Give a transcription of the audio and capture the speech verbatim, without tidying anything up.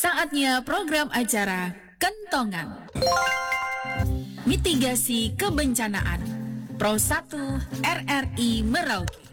Saatnya program acara Kentongan. Mitigasi kebencanaan. Pro satu R R I Merauke.